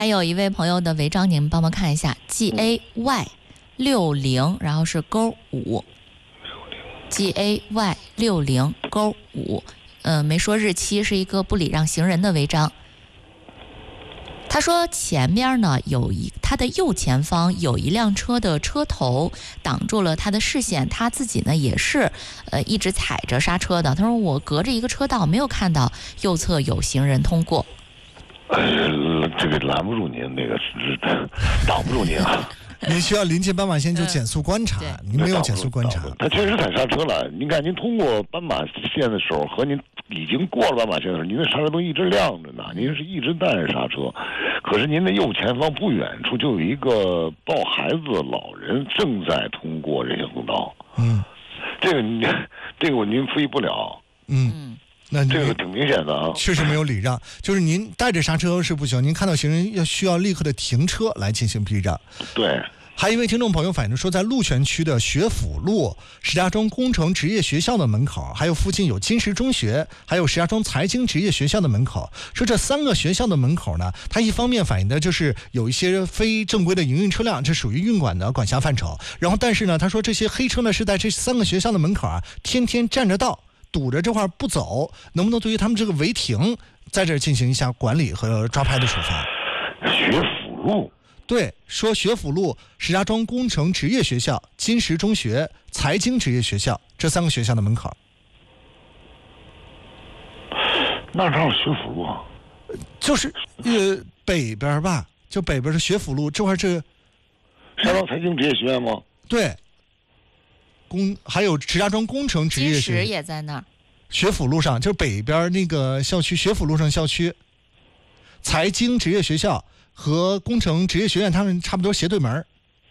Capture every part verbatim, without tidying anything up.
还有一位朋友的违章，你们帮忙看一下 G A Y 六零，然后是勾五 G A Y 六零勾五，呃，没说日期，是一个不礼让行人的违章。他说前边呢有一他的右前方有一辆车的车头挡住了他的视线，他自己呢也是呃一直踩着刹车的。他说我隔着一个车道没有看到右侧有行人通过。 呃，这个拦不住您，那个是挡不住您啊。 您需要临近斑马线就减速观察， 嗯、 您没有减速观察。 他确实踩刹车了。您看，您通过斑马线的时候和您已经过了斑马线的时候，您的刹车灯一直亮着呢，您是一直带着刹车。可是您的右前方不远处就有一个抱孩子的老人正在通过人行横道。 嗯， 这个您这个我您复议不了。 嗯。那这个挺明显的啊， 确实没有礼让，就是您带着刹车是不行，您看到行人要需要立刻的停车来进行避让。 对。 还有一位听众朋友反映说，在鹿泉区的学府路、石家庄工程职业学校的门口，还有附近有金石中学，还有石家庄财经职业学校的门口，说这三个学校的门口呢，它一方面反映的就是有一些非正规的营运车辆，这属于运管的管辖范畴。然后，但是呢，他说这些黑车呢是在这三个学校的门口啊，天天占着道。堵着这块不走，能不能对于他们这个违停，在这进行一下管理和抓拍的处罚？ 学府路， 对，说学府路、石家庄工程职业学校、金石中学、财经职业学校这三个学校的门口。 那哪有学府路啊？ 就是呃北边吧，就北边的学府路这块是石家庄财经职业学院吗？ 对。工还有石家庄工程职业学院也在那儿， 学府路上就是北边那个校区，学府路上校区，财经职业学校和工程职业学院他们差不多斜对门，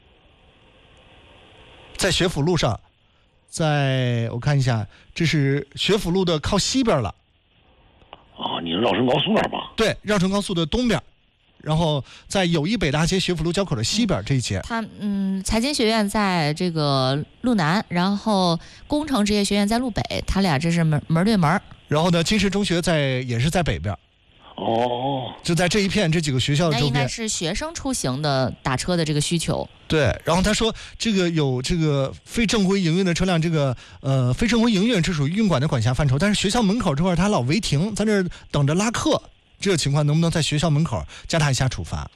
在学府路上，在我看一下，这是学府路的靠西边了。 啊，你是绕城高速那儿吧？ 对，绕城高速的东边。然后在友谊北大街学府路交口的西边这一节， 他嗯，财经学院在这个路南，然后工程职业学院在路北，他俩这是门门对门。 然后呢，金石中学在也是在北边。 哦， 就在这一片这几个学校的周边。 那应该是学生出行的打车的这个需求。 对，然后他说这个有这个非正规营运的车辆，这个呃非正规营运这属于运管的管辖范畴，但是学校门口这块他老违停，在那等着拉客。这个情况能不能在学校门口加大一下处罚？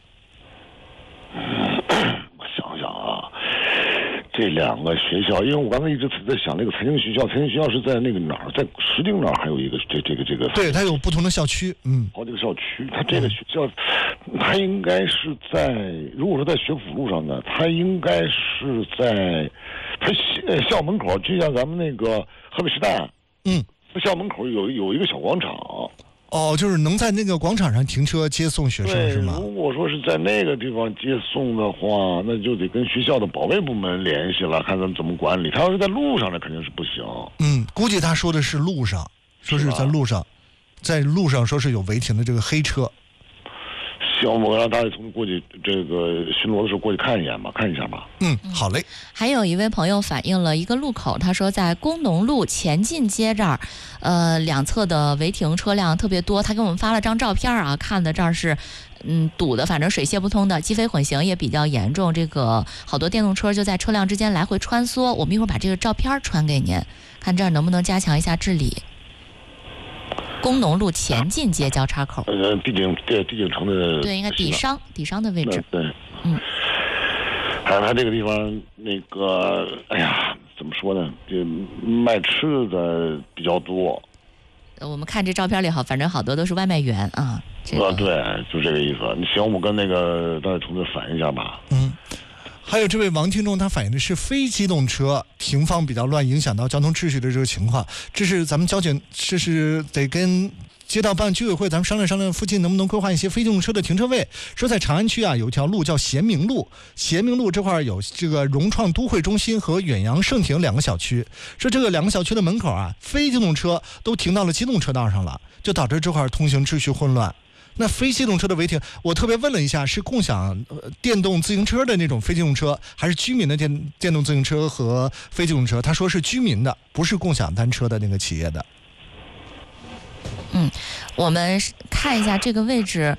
我想想啊，这两个学校，因为我刚才一直在想那个财经学校，财经学校是在那个哪儿，在石碇那儿还有一个这这个这个。 对，它有不同的校区，嗯， 好几个校区。它这个学校，它应该是在，如果说在学府路上呢，它应该是在它校门口，就像咱们那个河北师大， 嗯， 校门口有有一个小广场。 哦，就是能在那个广场上停车接送学生是吗？ 如果说是在那个地方接送的话，那就得跟学校的保卫部门联系了，看他们怎么管理。他要是在路上，那肯定是不行。 嗯，估计他说的是路上，说是在路上，在路上说是有违停的这个黑车。 行，我让大家从过去这个巡逻的时候过去看一眼吧，看一下吧。 嗯，好嘞。 还有一位朋友反映了一个路口，他说在工农路前进街这儿，呃，两侧的违停车辆特别多。他给我们发了张照片啊，看的这儿是，嗯，堵的，反正水泄不通的，机非混行也比较严重。这个好多电动车就在车辆之间来回穿梭。我们一会儿把这个照片传给您，看这儿能不能加强一下治理。工农路前进街交叉口， 呃，地景对地景城的对，应该底商底商的位置。 对， 嗯， 还有他这个地方那个，哎呀，怎么说呢？这卖吃的比较多。 我们看这照片里好，反正好多都是外卖员啊。这个、 啊，对，就这个意思。你行，我跟那个大家同志反映一下吧。 嗯。还有这位王听众，他反映的是非机动车停放比较乱，影响到交通秩序的这个情况。这是咱们交警，这是得跟街道办居委会咱们商量商量，附近能不能规划一些非机动车的停车位。说在长安区啊，有一条路叫贤明路，贤明路这块有这个融创都会中心和远洋盛庭两个小区。说这个两个小区的门口啊，非机动车都停到了机动车道上了，就导致这块通行秩序混乱。那非机动车的违停，我特别问了一下，是共享、呃、电动自行车的那种非机动车，还是居民的电电动自行车和非机动车？他说是居民的，不是共享单车的那个企业的。 嗯，我们看一下这个位置，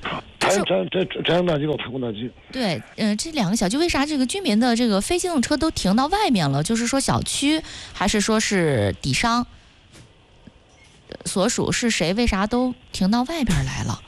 朝阳朝阳朝朝阳大街到太空大街。 对，嗯、呃，这两个小区为啥这个居民的这个非机动车都停到外面了？就是说小区还是说是底商所属是谁？为啥都停到外边来了？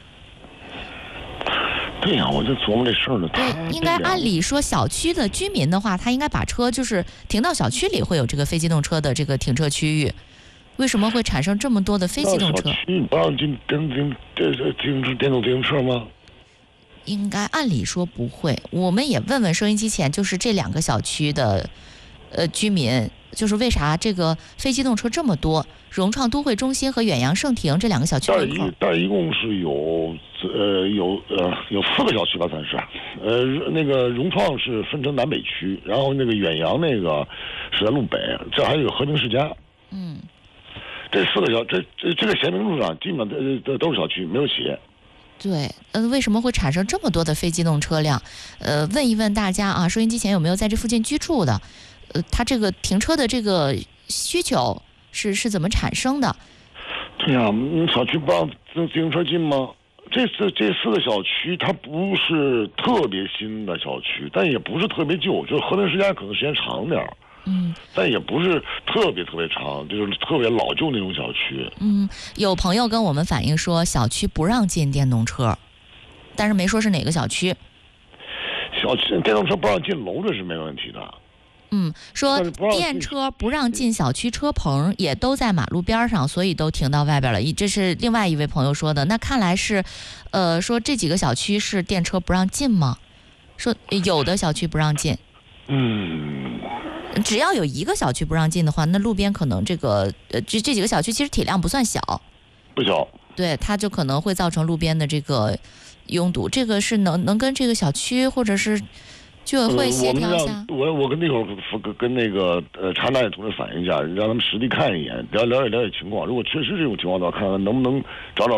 对呀、啊，我就琢磨这事儿呢。 对，应该按理说小区的居民的话，他应该把车就是停到小区里，会有这个非机动车的这个停车区域。为什么会产生这么多的非机动车？ 小区不让进电电这这自行车电动自行车吗？ 应该按理说不会。我们也问问收音机前，就是这两个小区的呃居民，就是为啥这个非机动车这么多？融创都会中心和远洋盛庭这两个小区门口， 但一共是有呃有呃有四个小区吧，算是。呃，那个融创是分成南北区，然后那个远洋那个是在路北，这还有个和平世家。 嗯。 这四个小这这这个贤明路上基本都都是小区，没有企业。 对，呃，为什么会产生这么多的非机动车辆？呃，问一问大家啊，收音机前有没有在这附近居住的？呃，他这个停车的这个需求是是怎么产生的？ 对呀、啊，小区不让自自行车进吗？这四这四个小区，它不是特别新的小区，但也不是特别旧，就是和平世家可能时间长点儿。 嗯， 但也不是特别特别长，就是特别老旧那种小区。 嗯，有朋友跟我们反映说，小区不让进电动车，但是没说是哪个小区。 小区电动车不让进楼，这是没问题的。 嗯，说电车不让进小区车棚，也都在马路边上，所以都停到外边了。这是另外一位朋友说的。那看来是，呃，说这几个小区是电车不让进吗？说有的小区不让进。 嗯。 只要有一个小区不让进的话，那路边可能这个呃这这几个小区其实体量不算小， 不小， 对，它就可能会造成路边的这个拥堵。这个是能能跟这个小区或者是居委会协调一下。 呃、我我跟那会儿跟跟那个呃查大爷同志反映一下，让他们实地看一眼，了了解了解情况。如果确实这种情况的话，看看能不能找找。